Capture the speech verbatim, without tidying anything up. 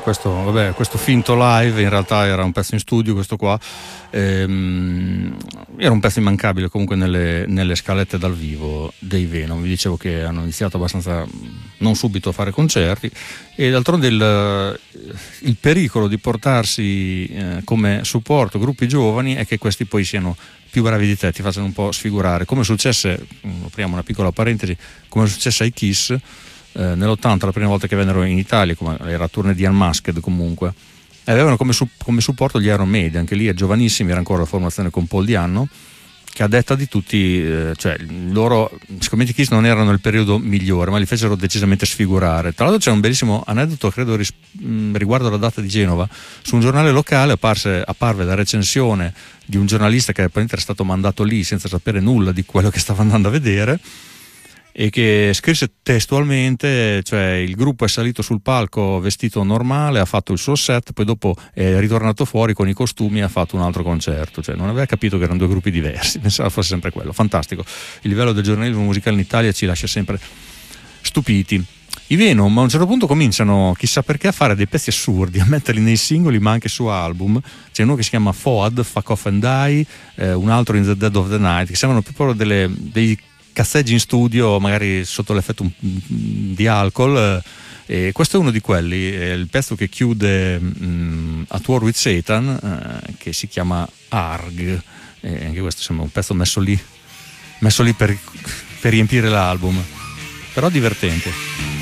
questo, vabbè, questo finto live in realtà era un pezzo in studio, questo qua ehm, era un pezzo immancabile comunque nelle, nelle scalette dal vivo dei Venom. Vi dicevo che hanno iniziato abbastanza non subito a fare concerti, e d'altronde il, il pericolo di portarsi eh, come supporto gruppi giovani è che questi poi siano più bravi di te, ti facciano un po' sfigurare, come successe, apriamo una piccola parentesi, come successe ai Kiss Eh, nell'ottanta, la prima volta che vennero in Italia, come era tournée di Unmasked comunque, e avevano come, su, come supporto gli Iron Maiden, anche lì è giovanissimi, era ancora la formazione con Paul Di'Anno, che a detta di tutti, eh, cioè loro, siccome i Kiss non erano il periodo migliore, ma li fecero decisamente sfigurare. Tra l'altro c'è un bellissimo aneddoto, credo ris- mh, riguardo la data di Genova, su un giornale locale apparse, apparve la recensione di un giornalista che apparentemente era stato mandato lì senza sapere nulla di quello che stava andando a vedere, e che scrisse testualmente, cioè il gruppo è salito sul palco vestito normale, ha fatto il suo set, poi dopo è ritornato fuori con i costumi e ha fatto un altro concerto, cioè non aveva capito che erano due gruppi diversi, pensava fosse sempre quello. Fantastico, il livello del giornalismo musicale in Italia ci lascia sempre stupiti. I Venom a un certo punto cominciano, chissà perché, a fare dei pezzi assurdi, a metterli nei singoli ma anche su album. C'è uno che si chiama F O A D, Fuck Off and Die, eh, un altro In the Dead of the Night, che sembrano proprio delle, dei cazzeggi in studio, magari sotto l'effetto di alcol, e questo è uno di quelli, è il pezzo che chiude um, At War with Satan, uh, che si chiama Arg, e anche questo sembra un pezzo messo lì messo lì per, per riempire l'album, però divertente.